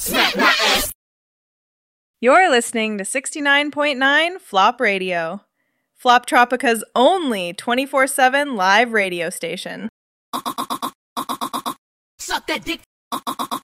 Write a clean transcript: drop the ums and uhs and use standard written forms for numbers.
Smack my ass. You're listening to 69.9 Flop Radio, Flop Tropica's only 24/7 live radio station. Suck that dick.